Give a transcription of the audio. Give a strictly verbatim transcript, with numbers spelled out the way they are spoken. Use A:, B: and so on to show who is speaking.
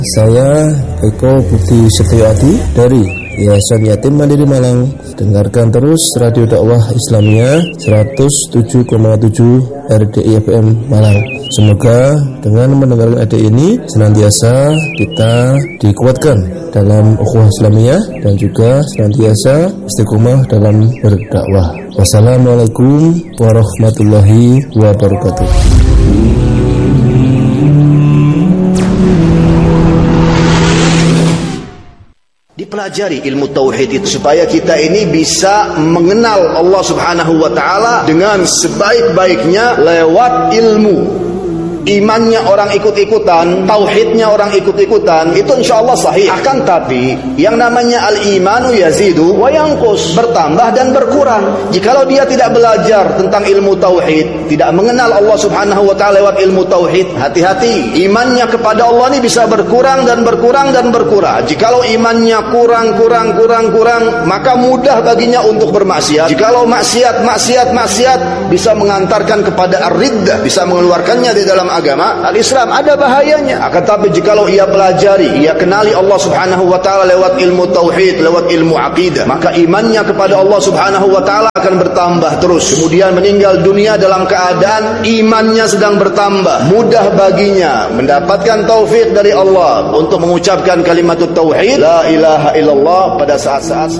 A: Saya Eko Bukti Setiawati dari Yayasan Yatim Mandiri Malang. Dengarkan terus Radio Dakwah Islamiyah seratus tujuh koma tujuh R D I F M Malang. Semoga dengan mendengarkan R D I ini senantiasa kita dikuatkan dalam ukhuwah Islamiyah dan juga senantiasa istiqomah dalam berdakwah. Wassalamualaikum warahmatullahi wabarakatuh.
B: Dipelajari ilmu tauhid itu supaya kita ini bisa mengenal Allah Subhanahu wa taala dengan sebaik-baiknya lewat ilmu. Imannya orang ikut-ikutan, tauhidnya orang ikut-ikutan, itu insyaallah sahih. Akan tapi yang namanya al-imanu yazidu wa yanqus, bertambah dan berkurang. Jikalau dia tidak belajar tentang ilmu tauhid, tidak mengenal Allah Subhanahu wa taala lewat ilmu tauhid, hati-hati. Imannya kepada Allah ini bisa berkurang dan berkurang dan berkurang. Jikalau imannya kurang kurang kurang kurang, maka mudah baginya untuk bermaksiat. Jikalau maksiat maksiat maksiat bisa mengantarkan kepada ar-riddah, bisa mengeluarkannya di dalam agama al-Islam, ada bahayanya. Akan tapi jikalau ia pelajari, ia kenali Allah Subhanahu wa taala lewat ilmu tauhid, lewat ilmu akidah, maka imannya kepada Allah Subhanahu wa taala akan bertambah terus. Kemudian meninggal dunia dalam keadaan imannya sedang bertambah. Mudah baginya mendapatkan taufik dari Allah untuk mengucapkan kalimat tauhid, la ilaha illallah, pada saat-saat